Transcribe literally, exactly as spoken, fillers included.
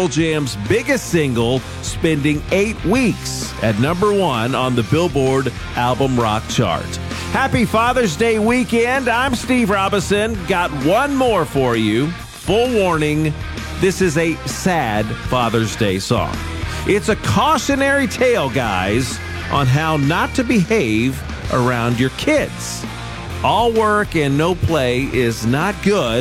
Pearl Jam's biggest single, spending eight weeks at number one on the Billboard Album Rock chart. Happy Father's Day weekend. I'm Steve Robinson. Got one more for you. Full warning, this is a sad Father's Day song. It's a cautionary tale, guys, on how not to behave around your kids. All work and no play is not good.